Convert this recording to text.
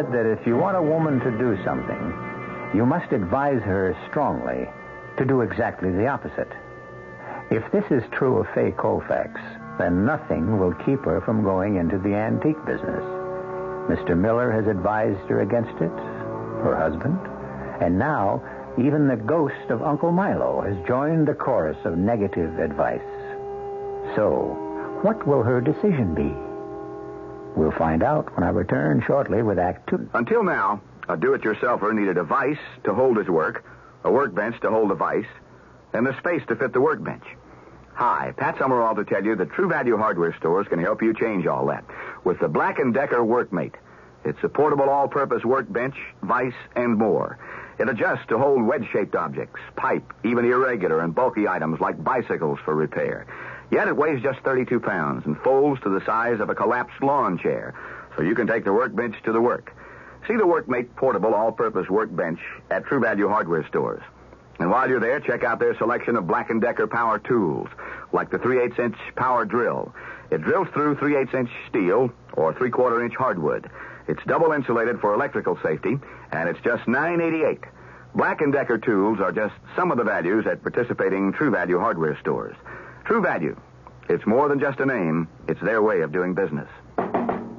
said that if you want a woman to do something, you must advise her strongly to do exactly the opposite. If this is true of Fay Colfax, then nothing will keep her from going into the antique business. Mr. Miller has advised her against it, her husband, and now even the ghost of Uncle Milo has joined the chorus of negative advice. So, what will her decision be? We'll find out when I return shortly with Act 2. Until now, a do-it-yourselfer needed a vise to hold his work, a workbench to hold the vise, and the space to fit the workbench. Hi, Pat Summerall to tell you that True Value Hardware stores can help you change all that with the Black & Decker Workmate. It's a portable all-purpose workbench, vise, and more. It adjusts to hold wedge-shaped objects, pipe, even irregular and bulky items like bicycles for repair. Yet it weighs just 32 pounds and folds to the size of a collapsed lawn chair, so you can take the workbench to the work. See the Workmate portable all-purpose workbench at True Value Hardware stores. And while you're there, check out their selection of Black & Decker power tools, like the 3/8-inch power drill. It drills through 3/8-inch steel or 3/4-inch hardwood. It's double insulated for electrical safety, and it's just $9.88. Black & Decker tools are just some of the values at participating True Value Hardware stores. True Value. It's more than just a name. It's their way of doing business.